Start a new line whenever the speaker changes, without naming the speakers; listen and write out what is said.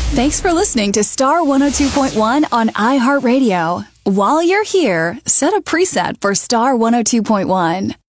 Thanks for listening to Star 102.1 on iHeartRadio. While you're here, set a preset for Star 102.1.